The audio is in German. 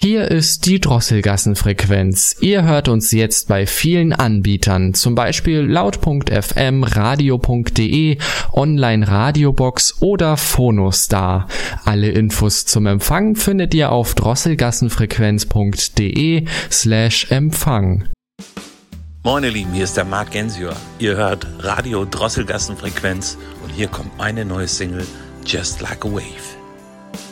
Hier ist die Drosselgassenfrequenz. Ihr hört uns jetzt bei vielen Anbietern, zum Beispiel laut.fm, radio.de, Online-Radiobox oder Phonostar. Alle Infos zum Empfang findet ihr auf drosselgassenfrequenz.de/Empfang. Moin ihr Lieben, hier ist der Marc Gensior. Ihr hört Radio Drosselgassenfrequenz und hier kommt meine neue Single Just Like a Wave.